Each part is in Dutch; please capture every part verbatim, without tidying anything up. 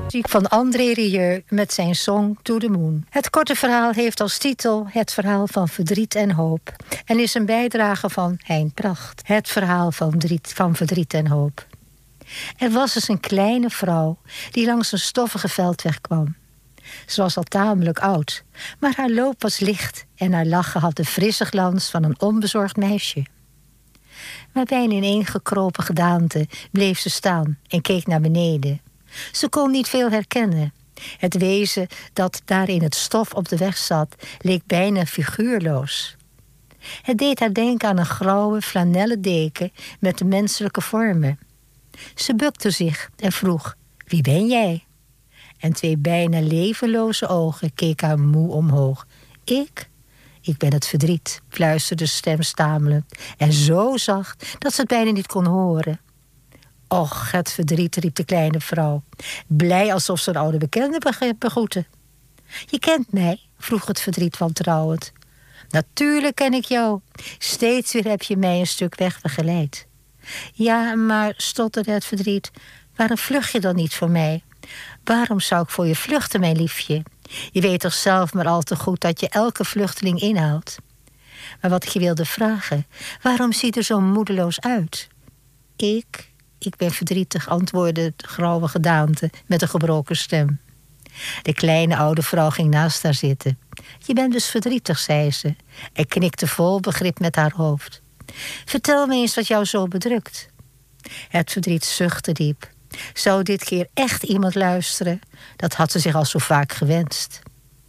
Muziek van André Rieu met zijn song To the Moon. Het korte verhaal heeft als titel Het verhaal van verdriet en hoop en is een bijdrage van Hein Pracht. Het verhaal van verdriet, van verdriet en hoop. Er was eens een kleine vrouw die langs een stoffige veldweg kwam. Ze was al tamelijk oud, maar haar loop was licht en haar lachen had de frisse glans van een onbezorgd meisje. Maar bij een ineengekropen gedaante bleef ze staan en keek naar beneden. Ze kon niet veel herkennen. Het wezen dat daar in het stof op de weg zat, leek bijna figuurloos. Het deed haar denken aan een grauwe flanellen deken met de menselijke vormen. Ze bukte zich en vroeg, wie ben jij? En twee bijna levenloze ogen keken haar moe omhoog. Ik? Ik ben het verdriet, fluisterde de stem stamelend. En zo zacht dat ze het bijna niet kon horen. Och, het verdriet, riep de kleine vrouw. Blij alsof ze een oude bekende begroette. Je kent mij, vroeg het verdriet wantrouwend. Natuurlijk ken ik jou. Steeds weer heb je mij een stuk weg begeleid. Ja, maar, stotterde het verdriet, waarom vlucht je dan niet voor mij? Waarom zou ik voor je vluchten, mijn liefje? Je weet toch zelf maar al te goed dat je elke vluchteling inhaalt. Maar wat ik je wilde vragen, waarom ziet er zo moedeloos uit? Ik, ik ben verdrietig, antwoordde de grauwe gedaante met een gebroken stem. De kleine oude vrouw ging naast haar zitten. Je bent dus verdrietig, zei ze, en knikte vol begrip met haar hoofd. Vertel me eens wat jou zo bedrukt. Het verdriet zuchtte diep. Zou dit keer echt iemand luisteren? Dat had ze zich al zo vaak gewenst.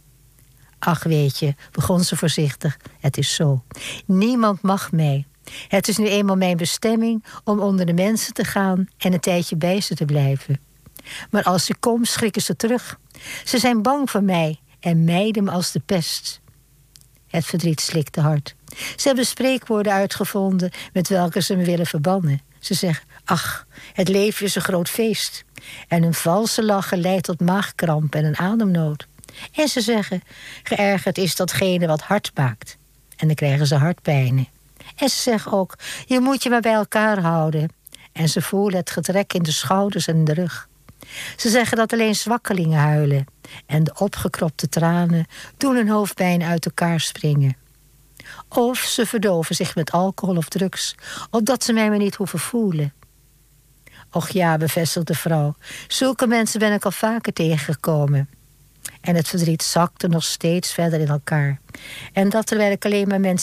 Ach, weet je, begon ze voorzichtig, het is zo. Niemand mag mij. Het is nu eenmaal mijn bestemming om onder de mensen te gaan en een tijdje bij ze te blijven. Maar als ik kom, schrikken ze terug. Ze zijn bang voor mij en mijden me als de pest. Het verdriet slikte hard. Ze hebben spreekwoorden uitgevonden met welke ze me willen verbannen. Ze zeggen, ach, het leven is een groot feest. En een valse lachen leidt tot maagkramp en een ademnood. En ze zeggen, geërgerd is datgene wat hard maakt. En dan krijgen ze hartpijnen. En ze zeggen ook, je moet je maar bij elkaar houden. En ze voelen het getrek in de schouders en de rug. Ze zeggen dat alleen zwakkelingen huilen. En de opgekropte tranen doen hun hoofdpijn uit elkaar springen. Of ze verdoven zich met alcohol of drugs, opdat ze mij maar niet hoeven voelen. Och ja, bevestigde de vrouw, zulke mensen ben ik al vaker tegengekomen. En het verdriet zakte nog steeds verder in elkaar. En dat terwijl ik alleen maar mensen